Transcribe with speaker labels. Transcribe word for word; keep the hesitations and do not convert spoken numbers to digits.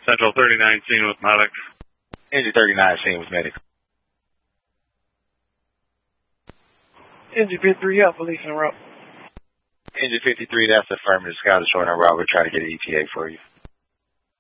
Speaker 1: Central thirty-nine scene with medic.
Speaker 2: Engine thirty-nine scene with medic.
Speaker 3: Engine fifty-three, yeah, police en route.
Speaker 2: Engine fifty-three, that's affirmative. Scout is short on route. We're trying to get an E T A for you.